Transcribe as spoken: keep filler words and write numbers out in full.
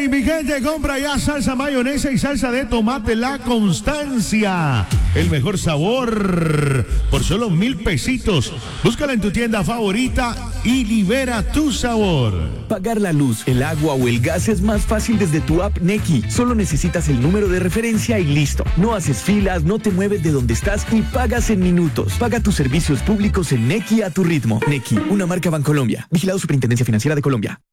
Hey, mi gente, compra ya salsa mayonesa y salsa de tomate La Constancia. El mejor sabor por solo mil pesitos. Búscala en tu tienda favorita y libera tu sabor. Pagar la luz, el agua o el gas es más fácil desde tu app Nequi. Solo necesitas el número de referencia y listo. No haces filas, no te mueves de donde estás y pagas en minutos. Paga tus servicios públicos en Nequi a tu ritmo. Nequi, una marca Bancolombia. Vigilado Superintendencia Financiera de Colombia.